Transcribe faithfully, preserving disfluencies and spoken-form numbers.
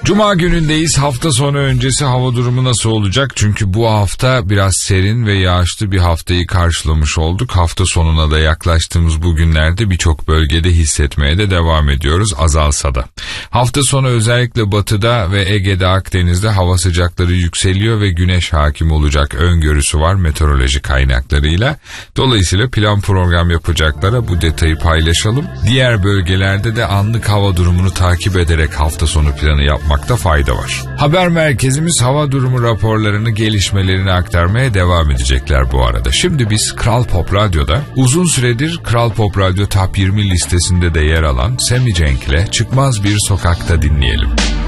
Cuma günündeyiz. Hafta sonu öncesi hava durumu nasıl olacak? Çünkü bu hafta biraz serin ve yağışlı bir haftayı karşılamış olduk. Hafta sonuna da yaklaştığımız bu günlerde birçok bölgede hissetmeye de devam ediyoruz, azalsa da. Hafta sonu özellikle batıda ve Ege'de, Akdeniz'de hava sıcakları yükseliyor ve güneş hakim olacak öngörüsü var meteoroloji kaynaklarıyla. Dolayısıyla plan program yapacaklara bu detayı paylaşalım. Diğer bölgelerde de anlık hava durumunu takip ederek hafta sonu planı yapmakta fayda var. Haber merkezimiz hava durumu raporlarını, gelişmelerini aktarmaya devam edecekler bu arada. Şimdi biz Kral Pop Radyo'da uzun süredir Kral Pop Radyo Top yirmi listesinde de yer alan Sammy Cenk'le Çıkmaz Bir Sokakta dinleyelim.